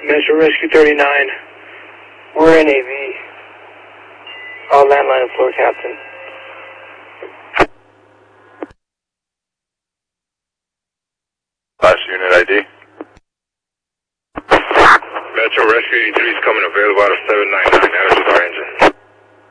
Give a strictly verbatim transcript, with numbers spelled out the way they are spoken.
Metro Rescue thirty-nine. We're in A V. All landline and floor captain. Last unit I D. Metro Rescue eighty-three is coming available out of seven nine nine. That is with our engine.